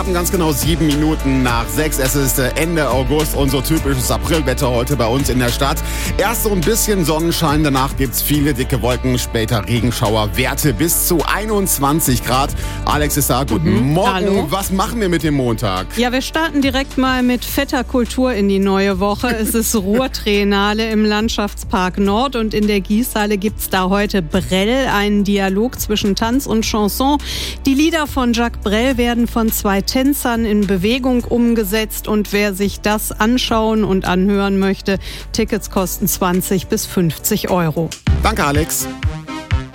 Ganz genau 7 Minuten nach 6. Es ist Ende August, unser typisches Aprilwetter heute bei uns in der Stadt. Erst so ein bisschen Sonnenschein, danach gibt's viele dicke Wolken, später Regenschauer, Werte bis zu 21 Grad. Alex ist da, guten Morgen. Hallo. Was machen wir mit dem Montag? Ja, wir starten direkt mal mit fetter Kultur in die neue Woche. Es ist Ruhrtriennale im Landschaftspark Nord und in der Gießhalle gibt's da heute Brel, einen Dialog zwischen Tanz und Chanson. Die Lieder von Jacques Brel werden von 2 Tänzern in Bewegung umgesetzt und wer sich das anschauen und anhören möchte, Tickets kosten 20 bis 50 Euro. Danke, Alex.